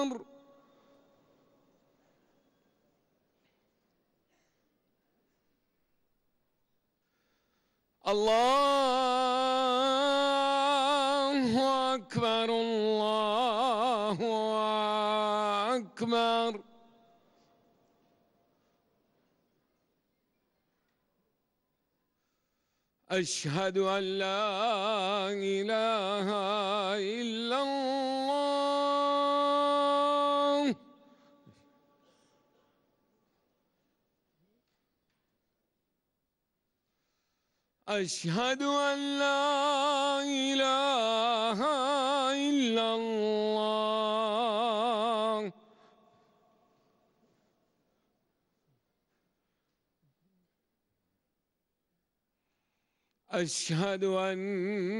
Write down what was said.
الله أكبر الله أكبر. أشهد أن لا إله إلا الله. أشهد أن لا إله إلا الله. أشهد أن